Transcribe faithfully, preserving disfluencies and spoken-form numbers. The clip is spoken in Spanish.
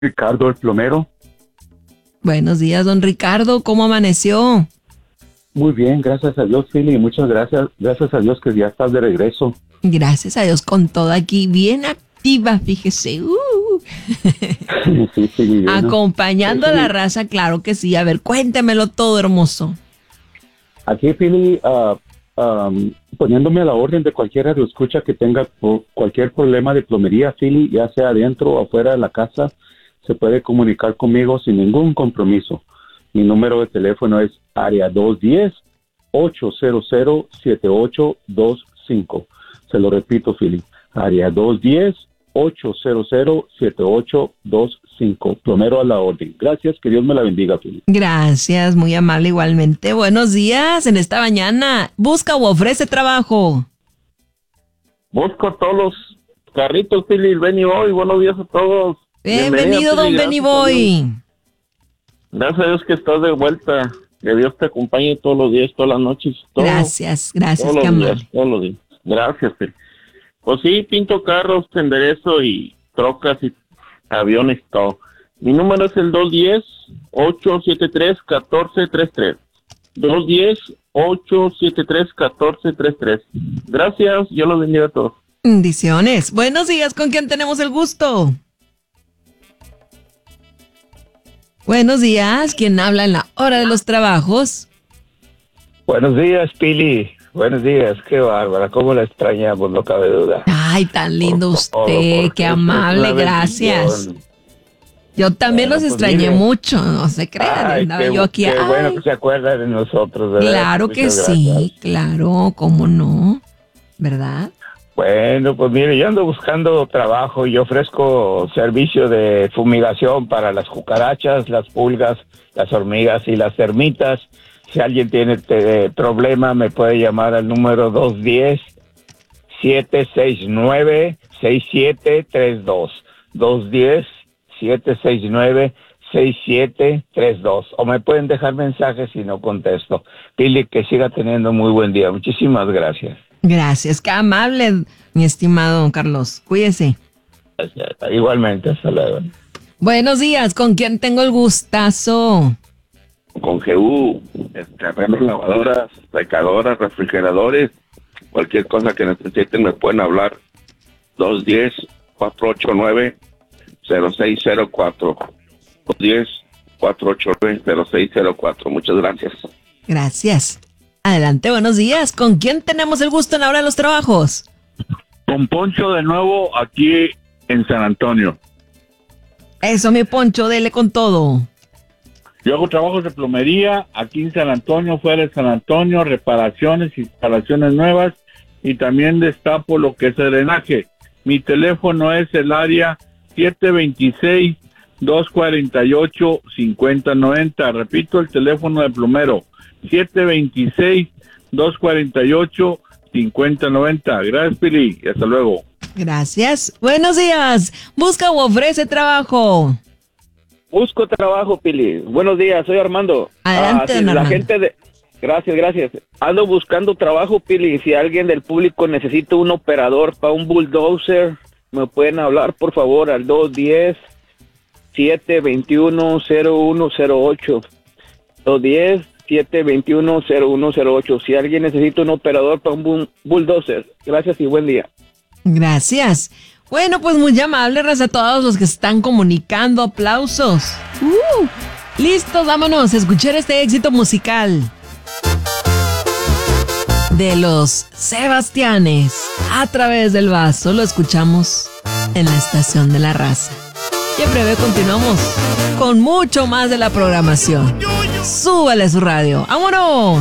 Ricardo, el plomero. Buenos días, don Ricardo. ¿Cómo amaneció? Muy bien, gracias a Dios, Philly. Muchas gracias. Gracias a Dios que ya estás de regreso. Gracias a Dios, con todo aquí, bien activa, fíjese. Uh. Sí, sí, bueno. Acompañando Sí, a la sí. raza, claro que sí. A ver, cuéntemelo todo, hermoso. Aquí, Philly, ah, am, poniéndome a la orden de cualquiera que escucha que tenga po- cualquier problema de plomería, Philly, ya sea adentro o afuera de la casa, se puede comunicar conmigo sin ningún compromiso. Mi número de teléfono es área dos uno cero, ocho cero cero, siete ocho dos cinco. Se lo repito, Philly. Área dos uno cero, ocho cero cero, siete ocho dos cinco. Plomero a la orden. Gracias, que Dios me la bendiga, Philly. Gracias, muy amable igualmente. Buenos días en esta mañana. ¿Busca o ofrece trabajo? Busco todos los carritos, Philly, Benny Boy. Buenos días a todos. Bienvenido, don Benny Boy. Gracias a Dios que estás de vuelta. Que Dios te acompañe todos los días, todas las noches. Todo, Gracias, gracias, todos qué los amable. días, todos los días. Gracias, Philly. Pues sí, pinto carros, te enderezo y trocas y aviones, todo. Mi número es el dos uno cero, ocho siete tres, uno cuatro tres tres. dos uno cero, ocho siete tres, uno cuatro tres tres. Gracias, yo los bendiga a todos. Bendiciones. Buenos días, ¿con quién tenemos el gusto? Buenos días, ¿quién habla en la hora de los trabajos? Buenos días, Pili. Buenos días, qué bárbara. ¿Cómo la extrañamos? No cabe duda. Ay, tan lindo Por favor, usted, porque qué es amable, una gracias. bendición. Yo también Bueno, los pues extrañé mire. mucho, no se crean, Ay, andaba qué, yo aquí. qué ay, bueno que se acuerda de nosotros, ¿verdad? claro que Muchas sí, gracias. claro, cómo no, ¿verdad? Bueno, pues mire, yo ando buscando trabajo y ofrezco servicio de fumigación para las cucarachas, las pulgas, las hormigas y las termitas. Si alguien tiene este problema, me puede llamar al número dos uno cero, siete seis nueve, seis siete tres dos. dos uno cero, siete seis nueve, seis siete tres dos. O me pueden dejar mensajes si no contesto. Pili, que siga teniendo muy buen día. Muchísimas gracias. Gracias, qué amable, mi estimado don Carlos, cuídese. Igualmente, hasta luego. Buenos días, ¿con quién tengo el gustazo? Con G U, este, arreglos, lavadoras, secadoras, refrigeradores, cualquier cosa que necesiten me pueden hablar. dos uno cero, cuatro ocho nueve, cero seis cero cuatro. dos uno cero, cuatro ocho nueve, cero seis cero cuatro. Muchas gracias. Gracias. Adelante, buenos días, ¿con quién tenemos el gusto en la hora de los trabajos? Con Poncho de nuevo aquí en San Antonio. Eso, mi Poncho, dele con todo. Yo hago trabajos de plomería aquí en San Antonio, fuera de San Antonio, reparaciones, instalaciones nuevas y también destapo lo que es el drenaje. Mi teléfono es el área siete dos seis, dos cuatro ocho, cinco cero nueve cero. Repito, el teléfono del plomero, siete dos seis, dos cuatro ocho, cinco cero nueve cero. Gracias, Pili, y hasta luego. Gracias. Buenos días. ¿Busca o ofrece trabajo? Busco trabajo, Pili. Buenos días, soy Armando. Adelante, Ah, sí, don la Armando. gente de... Gracias, gracias. Ando buscando trabajo, Pili. Si alguien del público necesita un operador para un bulldozer, me pueden hablar, por favor, al dos uno cero, siete dos uno, cero uno cero ocho. dos uno cero, siete dos uno, cero uno cero ocho. Si alguien necesita un operador para un bull- bulldozer. Gracias y buen día. Gracias. Bueno, pues muy amable, gracias a todos los que se están comunicando. Aplausos. Uh, listos, vámonos a escuchar este éxito musical de los Sebastianes. A través del vaso lo escuchamos en la estación de la raza. Y en breve continuamos con mucho más de la programación. Súbale su radio. ¡Vámonos!